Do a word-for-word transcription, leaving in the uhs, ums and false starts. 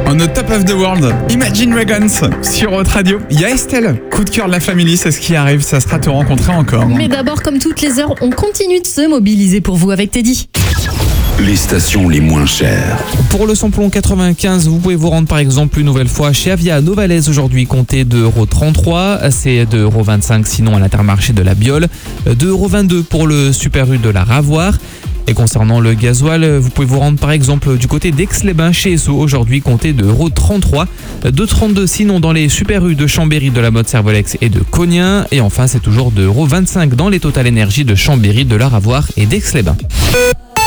On est top of the world. Imagine Dragons sur Haute Radio. Il y a Estelle, coup de cœur de la famille, c'est ce qui arrive, ça sera te rencontrer encore. Mais d'abord, comme toutes les heures, on continue de se mobiliser pour vous avec Teddy. Les stations les moins chères. Pour le samplon quatre-vingt-quinze, vous pouvez vous rendre par exemple une nouvelle fois chez Avia à Novalaise aujourd'hui, comptez deux euros trente-trois, c'est deux euros vingt-cinq sinon à l'Intermarché de la Biole, deux euros vingt-deux pour le Super U de la Ravoir. Et concernant le gasoil, vous pouvez vous rendre par exemple du côté d'Aix-les-Bains chez Esso aujourd'hui, comptez deux euros trente-trois, deux euros trente-deux sinon dans les Super U de Chambéry, de la Motte Servolex et de Cognien. Et enfin c'est toujours deux euros vingt-cinq dans les Total Énergie de Chambéry, de la Ravoir et d'Aix-les-Bains.